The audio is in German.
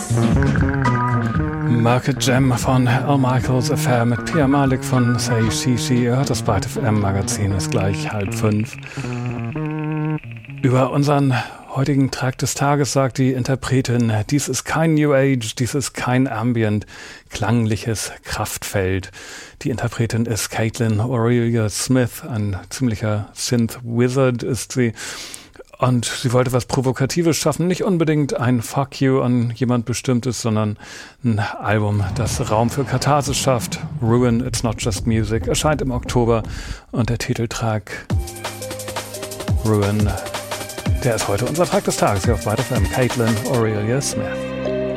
Market Gem von Al Michaels Affair mit Pia Malik von Say She. Ihr hört das Byte FM Magazin, ist gleich 4:30. Über unseren heutigen Track des Tages sagt die Interpretin: Dies ist kein New Age, dies ist kein Ambient, klangliches Kraftfeld. Die Interpretin ist Caitlin Aurelia Smith, ein ziemlicher Synth-Wizard ist sie. Und sie wollte was Provokatives schaffen, nicht unbedingt ein Fuck you an jemand Bestimmtes, sondern ein Album, das Raum für Katharsis schafft. Ruin, It's Not Just Music, erscheint im Oktober und der Titeltrack Ruin, der ist heute unser Track des Tages hier auf Byte FM. Caitlin Aurelia Smith.